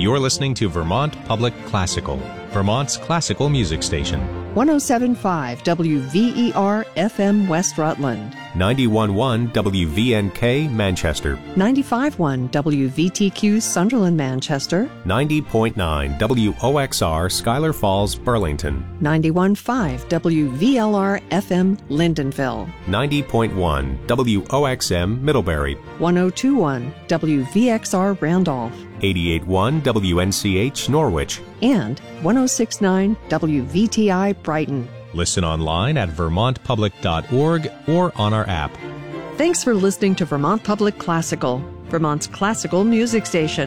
You're listening to Vermont Public Classical, Vermont's classical music station. 107.5 WVER FM West Rutland. 91.1 WVNK Manchester. 95.1 WVTQ Sunderland Manchester. 90.9 WOXR Schuyler Falls Burlington. 91.5 WVLR FM Lyndonville. 90.1 WOXM Middlebury. 102.1 WVXR Randolph. 88.1 WNCH Norwich. And 106.9 WVTI Brighton. Listen online at vermontpublic.org or on our app. Thanks for listening to Vermont Public Classical, Vermont's classical music station.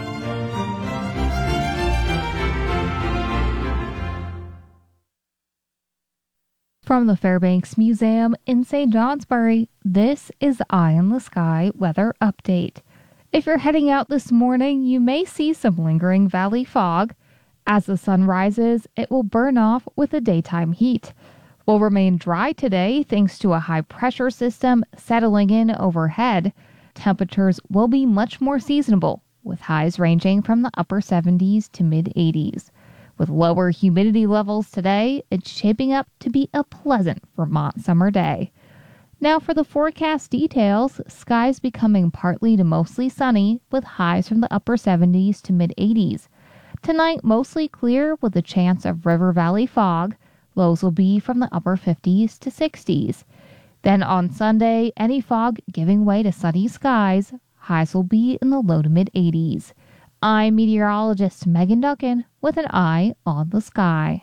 From the Fairbanks Museum in St. Johnsbury, this is the Eye in the Sky weather update. If you're heading out this morning, you may see some lingering valley fog. As the sun rises, it will burn off with the daytime heat. We'll remain dry today thanks to a high-pressure system settling in overhead. Temperatures will be much more seasonable, with highs ranging from the upper 70s to mid-80s. With lower humidity levels today, it's shaping up to be a pleasant Vermont summer day. Now for the forecast details, skies becoming partly to mostly sunny, with highs from the upper 70s to mid-80s. Tonight, mostly clear with a chance of river valley fog. Lows will be from the upper 50s to 60s. Then on Sunday, any fog giving way to sunny skies. Highs will be in the low to mid-80s. I'm meteorologist Megan Duncan with an eye on the sky.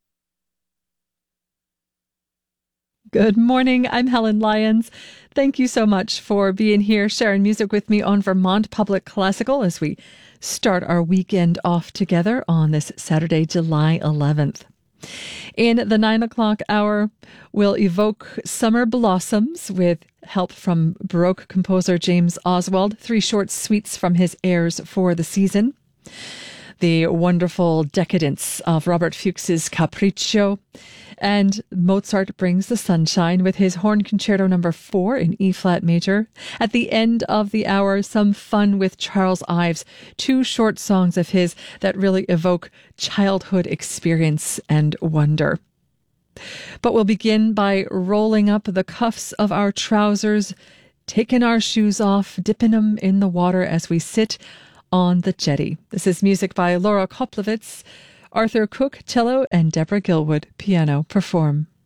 Good morning. I'm Helen Lyons. Thank you so much for being here, sharing music with me on Vermont Public Classical as we start our weekend off together on this Saturday, July 11th. In the 9 o'clock hour, we'll evoke Summer Blossoms with help from Baroque composer James Oswald, 3 short suites from his airs for the season. The wonderful Decadence of Robert Fuchs's Capriccio. And Mozart brings the sunshine with his Horn Concerto No. 4 in E-flat major. At the end of the hour, some fun with Charles Ives, 2 short songs of his that really evoke childhood experience and wonder. But we'll begin by rolling up the cuffs of our trousers, taking our shoes off, dipping them in the water as we sit on the jetty. This is music by Laura Koplowitz. Arthur Cook, cello, and Deborah Gilwood, piano, perform.